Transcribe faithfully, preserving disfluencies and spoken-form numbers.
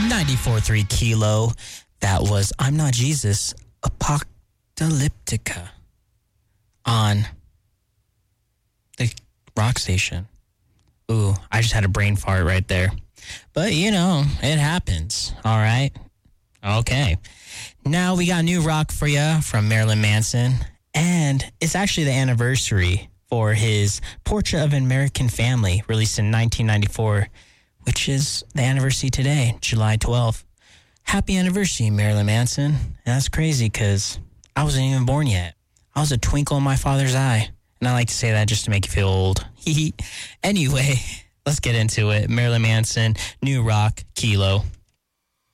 ninety-four point three Kilo. That was I'm Not Jesus, Apocalyptica on the rock station. Ooh, I just had a brain fart right there. But, you know, it happens. All right. Okay. Now we got new rock for you from Marilyn Manson. And it's actually the anniversary for his Portrait of an American Family, released in nineteen ninety-four, which is the anniversary today, July twelfth. Happy anniversary, Marilyn Manson. And that's crazy because I wasn't even born yet. I was a twinkle in my father's eye. And I like to say that just to make you feel old. Anyway, let's get into it. Marilyn Manson, new rock, Kilo.